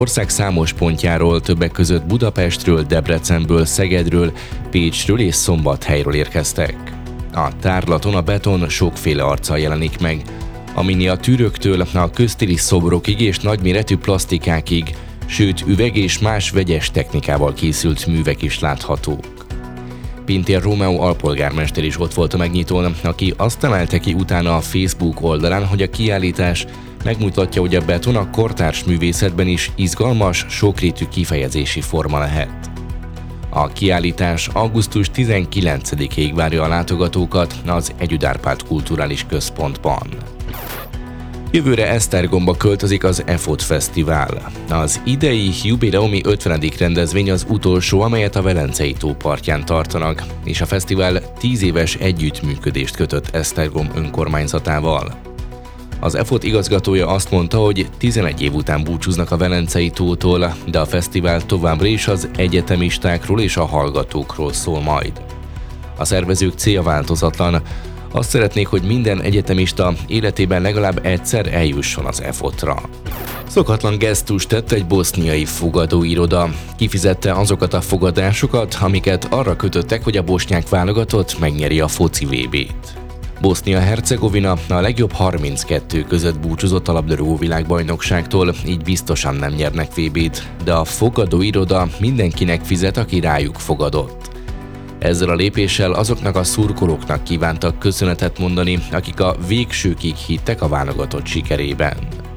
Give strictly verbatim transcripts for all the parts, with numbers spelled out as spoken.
Ország számos pontjáról, többek között Budapestről, Debrecenből, Szegedről, Pécsről és Szombathelyről érkeztek. A tárlaton a beton sokféle arccal jelenik meg, a miniatűröktől a köztéri szobrokig és nagyméretű plastikákig, sőt üveg és más vegyes technikával készült művek is láthatók. Pintér Rómeó alpolgármester is ott volt a megnyitón, aki azt emelte ki utána a Facebook oldalán, hogy a kiállítás megmutatja, hogy a beton a kortárs művészetben is izgalmas, sokrétű kifejezési forma lehet. A kiállítás augusztus tizenkilencedikéig várja a látogatókat az Együtt Árpád Kulturális Központban. Jövőre Esztergomba költözik az e fot Fesztivál. Az idei jubileumi ötvenedik rendezvény az utolsó, amelyet a Velencei tó partján tartanak, és a fesztivál tíz éves együttműködést kötött Esztergom önkormányzatával. Az e fot igazgatója azt mondta, hogy tizenegy év után búcsúznak a Velencei tótól, de a fesztivál továbbra is az egyetemistákról és a hallgatókról szól majd. A szervezők célja változatlan. Azt szeretnék, hogy minden egyetemista életében legalább egyszer eljusson az e fotra. Szokatlan gesztust tett egy boszniai fogadóiroda. Kifizette azokat a fogadásokat, amiket arra kötöttek, hogy a bosnyák válogatott megnyeri a foci vé bét. Bosznia-Hercegovina a legjobb harminckettő között búcsúzott a labdarúgó világbajnokságtól, így biztosan nem nyernek vé bét, de a fogadóiroda mindenkinek fizet, aki rájuk fogadott. Ezzel a lépéssel azoknak a szurkolóknak kívántak köszönetet mondani, akik a végsőkig hittek a válogatott sikerében.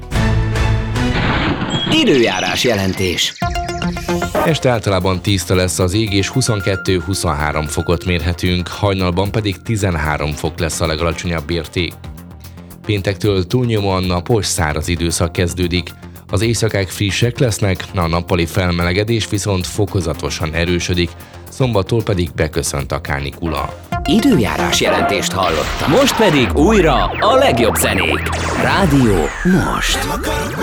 Időjárás jelentés. Este általában tiszta lesz az ég, és huszonkettő-huszonhárom fokot mérhetünk, hajnalban pedig tizenhárom fok lesz a legalacsonyabb érték. Péntektől túlnyomóan napos, száraz időszak kezdődik. Az éjszakák frissek lesznek, a nappali felmelegedés viszont fokozatosan erősödik, szombattól pedig beköszönt a kánikula. Időjárás jelentést hallottam. Most pedig újra a legjobb zenék. Rádió Most.